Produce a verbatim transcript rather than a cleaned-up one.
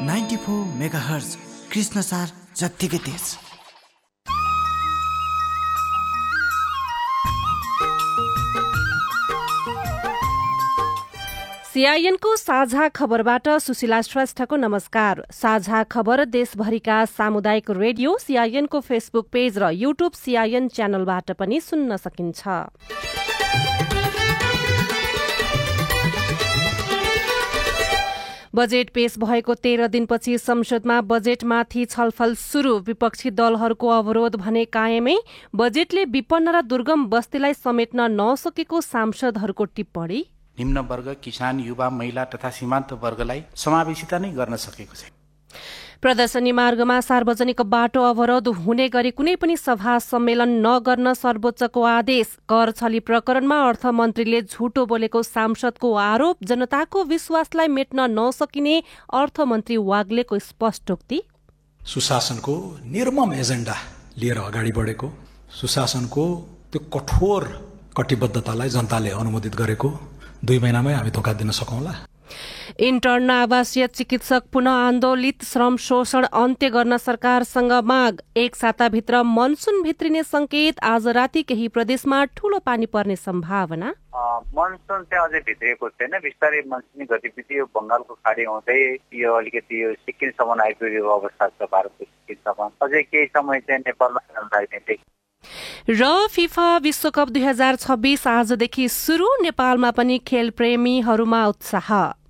Ninety four mega hertz Krishnasar जत्तिकै तेज। सीआईएनको साझा खबरबाट सुशीला श्रेष्ठको नमस्कार। साझा खबर देशभरिका सामुदायिक रेडियो सीआईएनको फेसबुक पेज र युट्युब सीआईएन च्यानलबाट पनि सुन्न सकिन्छ। बजेट पेश भएको तेह्र दिनपछि संसदमा बजेटमाथि छलफल शुरू। विपक्षी दलहरूको अवरोध भने कायमै। बजेटले विपन्न र दुर्गम बस्तीलाई समेट्न नसकेको सांसदहरूको टिप्पणी। निम्न वर्ग, किसान, युवा, महिला तथा सीमान्त वर्गलाई समावेशिता नै गर्न सकेको छ। प्रदर्शनी मार्गमा सार्वजनिक बाटो अवरोध हुने गरी कुनै पनि सभा सम्मेलन नगर्न सर्वोच्चको आदेश। कर छली प्रकरणमा अर्थमन्त्रीले झुटो बोलेको सांसदको आरोप। जनताको विश्वासलाई मेट्न नसकिने अर्थमन्त्री वाग्लेको स्पष्टोक्ति। सुशासनको निर्मम एजेन्डा लिएर अगाडि बढेको, सुशासनको त्यो कठोर कटिबद्धतालाई जनताले अनुमोदित गरेको दुई महिनामै हामी धोका दिन सकौँला। इन्टर्न आवासीय चिकित्सक पुनः आन्दोलित श्रम शोषण अन्त्य गर्न सरकारसँग माग। एक साताभित्र मनसुन भित्रिने संकेत। आज राति केही प्रदेशमा ठूलो पानी पर्ने सम्भावना। मनसुन चाहिँ अझै भित्रिएको छैन। बिस्तारै मनसुनी गतिविधि यो बंगालको खाडी हुँदै यो अलिकति यो सिक्किमसम्म आइपुगेको अवस्था छ। भारतको सिक्किमसम्म अझै केही समय चाहिँ नेपालमा लाग्ने। र फिफा विश्वकप दुई हजार छब्बीस आजदेखि सुरु। नेपालमा पनि खेल प्रेमीहरूमा उत्साह।